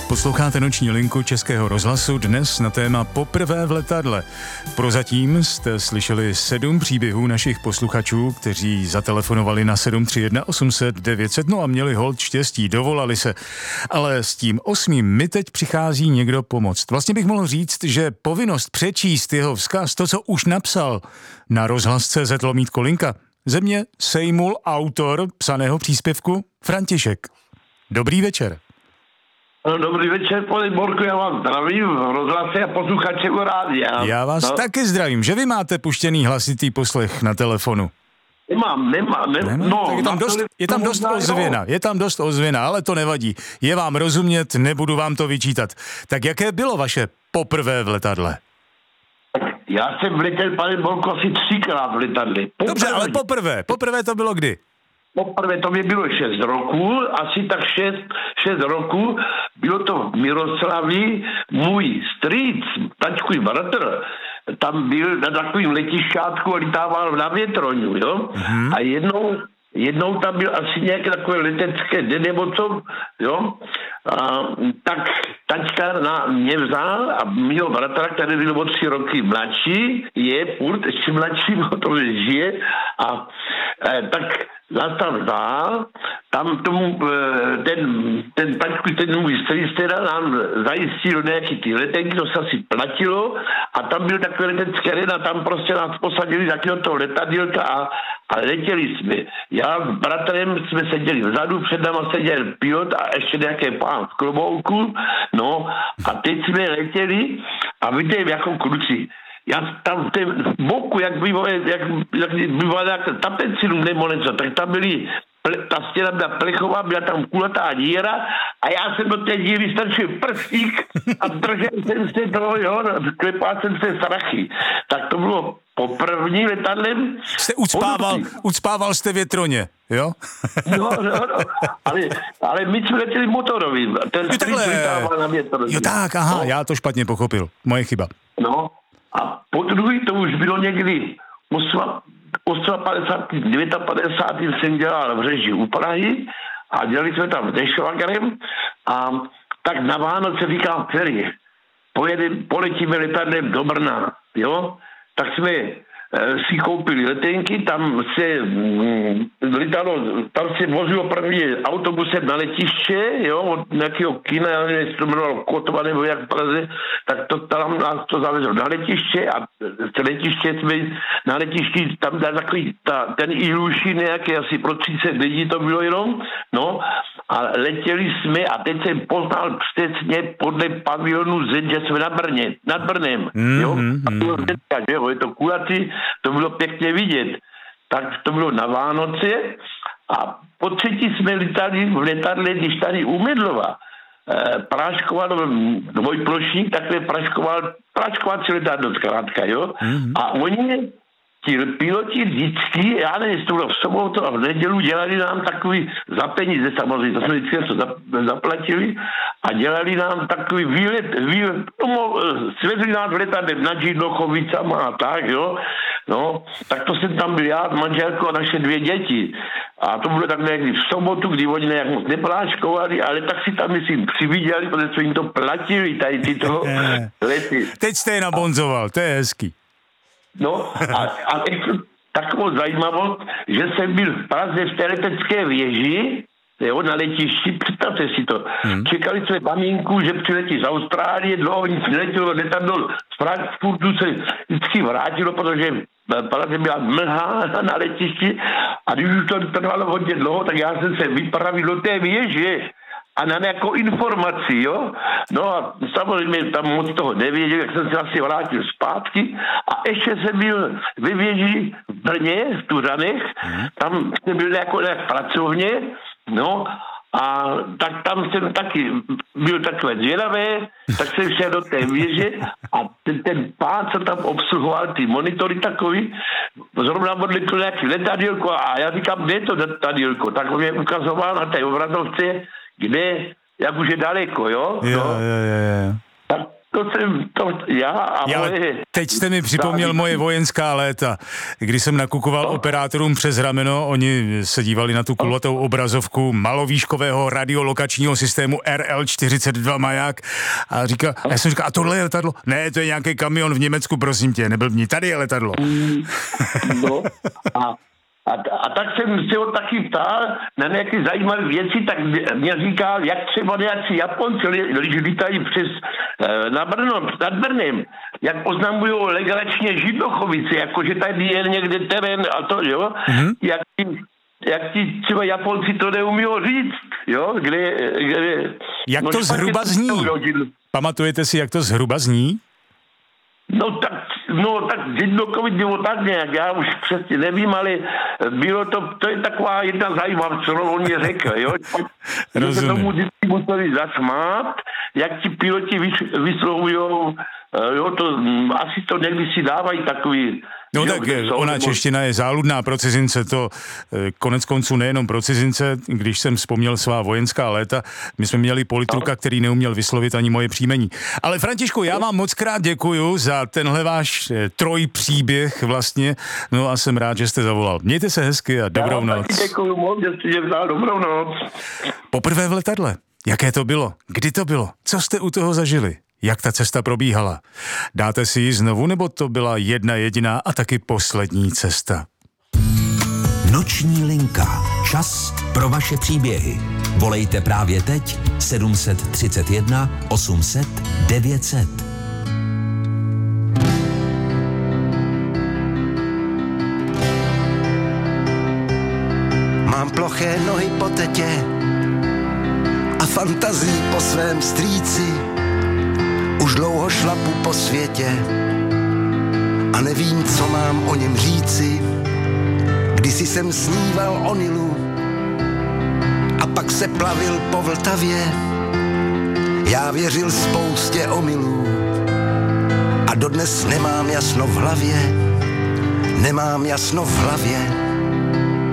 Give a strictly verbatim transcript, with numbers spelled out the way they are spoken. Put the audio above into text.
Posloucháte Noční linku Českého rozhlasu, dnes na téma Poprvé v letadle. Prozatím jste slyšeli sedm příběhů našich posluchačů, kteří zatelefonovali na sedm tři jedna osm set devět set, no a měli holt štěstí, dovolali se. Ale s tím osmým mi teď přichází někdo pomoct. Vlastně bych mohl říct, že povinnost přečíst jeho vzkaz, to, co už napsal na rozhlas tečka cé zet lomítko linka, ze mě sejmul autor psaného příspěvku František. Dobrý večer. No, dobrý večer, pane Borku, já vám zdravím v rozhlase a posluchačeho rádia. Já vás no. taky zdravím, že vy máte puštěný hlasitý poslech na telefonu. Nemám, nemám, ne, Nemá? no. Tak je tam dost, je tam dost ozvěna, je tam dost ozvěna, ale to nevadí. Je vám rozumět, nebudu vám to vyčítat. Tak jaké bylo vaše poprvé v letadle? Já jsem vletěl, pane Borku, asi třikrát v letadle. Poprvé. Dobře, ale poprvé, poprvé to bylo kdy? Poprvé to mě bylo šest roků, asi tak šest, šest roků, bylo to v Miroslavi, můj strýc, tačkový bratr, tam byl na takovým letišťátku a litával na větroňu, jo, mm-hmm. a jednou, jednou tam byl asi nějaké takové letecké den nebo co, jo, a tak tačka na mě vzal a mýho bratra, který byl o tři roky mladší, je furt ještě mladší, to žije a e, tak nás tam vzal, tam tomu ten, ten tačku, ten můj strýc teda nám zajistil nějaký ty letenky, to se asi platilo a tam byl takový letecký den a tam prostě nás posadili takového toho letadílka a, a letěli jsme. Já s bratrem jsme seděli vzadu, před náma seděl pilot a ještě nějaký pán v klobouku, no a teď jsme letěli a vidím jako kluci. Já tam v tom boku, jak bývala, jak, jak bývala nějaká tapecinu nebo něco, tak tam byly, ta stěna byla plechová, byla tam kulatá díra a já jsem do té díry strčil prstík a držel jsem se toho, jo, klepal jsem se strachy. Tak to bylo poprvní letadlem. Jste ucpával, ucpával jste větroně, jo? No, no, no, ale, ale my jsme letěli motorovým, ten strýc litával na větroně. Jo tak, aha, no. Já to špatně pochopil, moje chyba. No. A po druhý to už bylo někdy padesát osm, padesát devět jsem dělal v Řeži u Prahy a dělali jsme tam s Dešvagerem a tak na Vánoce říkám, který pojedem, poletíme letadlem do Brna, jo? Tak jsme si koupili letenky, tam se mm, letalo, tam se vozilo první autobusem na letiště, jo, od nějakého kina, já nevím, jestli to jmenovalo Kotova nebo jak v Praze, tak to tam nás to zavezlo na letiště a z letiště jsme na letišti, tam dá takový ta, ten Iluši nějaký, asi pro třicet lidí to bylo jenom, no, a letěli jsme a teď jsem poznal přesně podle pavionu Z, že jsme na Brně, nad Brnem, jo, mm-hmm. a bylo teďka, že jo, je to kulatý, to bylo pěkně vidět. Tak to bylo na Vánoce a po třetí jsme letali v letadle, když tady u Medlova e, práškoval dvojplošník, takhle práškoval, práškovací letadlo zkrátka, jo. Mm-hmm. A oni, ti piloti vždycky, já nevím, jestli to bylo v sobotu a v nedělu, dělali nám takový za peníze samozřejmě, to jsme vždycky něco zaplatili a dělali nám takový výlet, výlet, no, svezli nás v letadle nad Židnochovicama a tak, jo. No, tak to jsem tam byl já, manželko a naše dvě děti. A to bylo tak někdy v sobotu, kdy oni nějak moc nepláškovali, ale tak si tam, myslím, přividěli, protože jsme jim to platili, tady tyto lety. Teď jste je nabonzoval, to je hezký. No a, a ještě takovou zajímavost, že jsem byl v Praze v té letecké věži, jo, na letišti, představte si to. Hmm. Čekali jsme maminku, že přiletí z Austrálie, dlouho nic neletělo, letadlo z Frankfurtu se vždycky vrátilo, protože Praze byla mlha na letišti a když už to trvalo hodně dlouho, tak já jsem se vypravil do té věže a na nějakou informaci, jo. No a samozřejmě tam moc toho nevěděl, jak jsem se asi vrátil zpátky a ještě jsem byl ve věži v Brně, v Tuřanech, tam jsem byl jako nějak pracovně, no a tak tam jsem taky byl takové zvědavé, tak jsem šel do té věže a ten, ten pán, co tam obsluhoval ty monitory takový, zrovna odletl nějaký letadílko a já říkám, kde je to letadílko? Tak mě ukazoval na té obrazovce, kde, jak už je daleko, jo? Jo, no. jo, jo, jo. Tak, To jsem to já a já, moje... Teď jste mi připomněl moje vojenská léta, kdy jsem nakukoval no. operátorům přes rameno, oni se dívali na tu kulatou obrazovku malovýškového radiolokačního systému R L čtyřicet dva Maják a říkal, já jsem říkal, a tohle je letadlo? Ne, to je nějaký kamion v Německu, prosím tě, neblbni, tady je letadlo. No a A, a tak jsem se ho taky ptal na nějaké zajímavé věci, tak mě říkal, jak třeba nějací Japonci, když lítají přes na Brno, nad Brnem, jak oznamují legračně Židnochovice, jakože tady je někde terén a to, jo, mm-hmm. jak, jak ti třeba Japonci to neumí říct, jo, kde... kde jak no, to zhruba zní? Pamatujete si, jak to zhruba zní? No tak, no tak Židnochovic bylo tak nějak, já už přesně nevím, ale bylo to, to je taková jedna zajímavá, co on mě řekl, jo. Že se tomu vždycky museli zasmát, jak ti piloti vyslovujou, jo, to asi to někdy si dávají takový... No jo, tak ona nebo... čeština je záludná pro cizince, to konec konců nejenom pro cizince, když jsem vzpomněl svá vojenská léta, my jsme měli politruka, který neuměl vyslovit ani moje příjmení. Ale Františku, já vám moc krát děkuju za tenhle váš trojpříběh vlastně, no a jsem rád, že jste zavolal. Mějte se hezky a dobrou já noc. Já děkuju moc, že jste vzal dobrou noc. Poprvé v letadle. Jaké to bylo? Kdy to bylo? Co jste u toho zažili? Jak ta cesta probíhala? Dáte si ji znovu, nebo to byla jedna jediná a taky poslední cesta? Noční linka. Čas pro vaše příběhy. Volejte právě teď sedm set třicet jedna osm set devět set. Mám ploché nohy po tetě a fantazii po svém strýci. Už dlouho šlapu po světě a nevím, co mám o něm říci. Kdysi jsem sníval o Nilu a pak se plavil po Vltavě. Já věřil spoustě omylů a dodnes nemám jasno v hlavě. Nemám jasno v hlavě.